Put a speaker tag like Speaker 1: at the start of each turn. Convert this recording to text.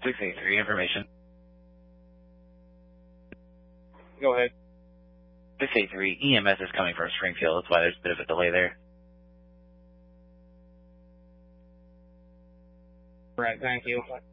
Speaker 1: 683, information.
Speaker 2: Go ahead.
Speaker 1: 683, EMS is coming from Springfield. That's why there's a bit of a delay there.
Speaker 2: Right, thank you.